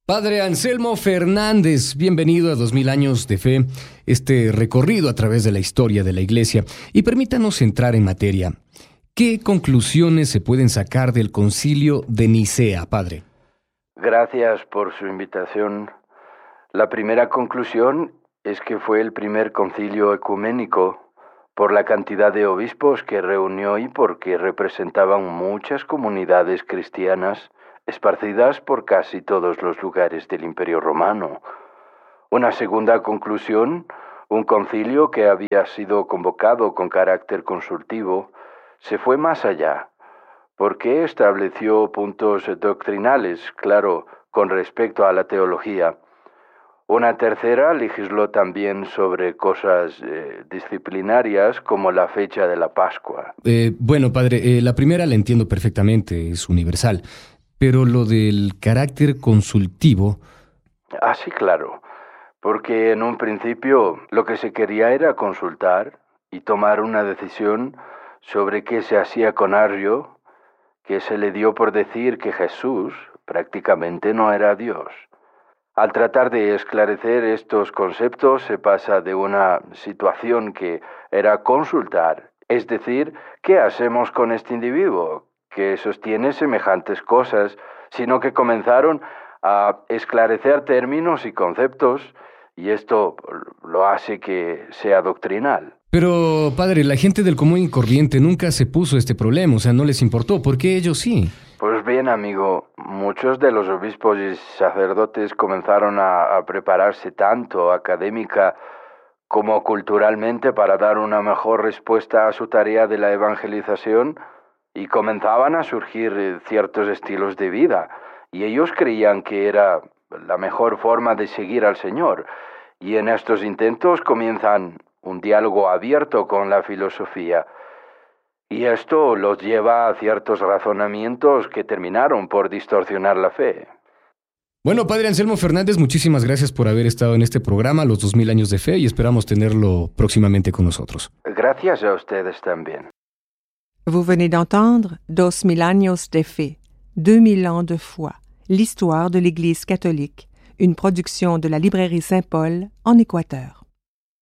Padre Anselmo Fernández, bienvenido a 2000 años de fe, este recorrido a través de la historia de la Iglesia. Y permítanos entrar en materia. ¿Qué conclusiones se pueden sacar del Concilio de Nicea, Padre? Gracias por su invitación. La primera conclusión es que fue el primer concilio ecuménico por la cantidad de obispos que reunió y porque representaban muchas comunidades cristianas esparcidas por casi todos los lugares del Imperio Romano. Una segunda conclusión, un concilio que había sido convocado con carácter consultivo, se fue más allá, porque estableció puntos doctrinales, claro, con respecto a la teología. Una tercera legisló también sobre cosas disciplinarias como la fecha de la Pascua. Bueno, Padre, la primera la entiendo perfectamente, es universal. Pero lo del carácter consultivo... Sí, claro, porque en un principio lo que se quería era consultar y tomar una decisión sobre qué se hacía con Arrio, que se le dio por decir que Jesús prácticamente no era Dios. Al tratar de esclarecer estos conceptos se pasa de una situación que era consultar, es decir, ¿qué hacemos con este individuo que sostiene semejantes cosas? Sino que comenzaron a esclarecer términos y conceptos, y esto lo hace que sea doctrinal. Pero, Padre, la gente del común y corriente nunca se puso este problema, o sea, no les importó. ¿Por qué ellos sí? Pues bien, amigo, muchos de los obispos y sacerdotes comenzaron a prepararse tanto académica como culturalmente para dar una mejor respuesta a su tarea de la evangelización, y comenzaban a surgir ciertos estilos de vida, y ellos creían que era la mejor forma de seguir al Señor. Y en estos intentos comienzan un diálogo abierto con la filosofía. Y esto los lleva a ciertos razonamientos que terminaron por distorsionar la fe. Bueno, Padre Anselmo Fernández, muchísimas gracias por haber estado en este programa, Los 2000 años de fe, y esperamos tenerlo próximamente con nosotros. Gracias a ustedes también. Vous venez d'entendre 2000 años de fe, 2000 ans de foi, l'histoire de l'Église catholique, une production de la librairie Saint-Paul en Équateur.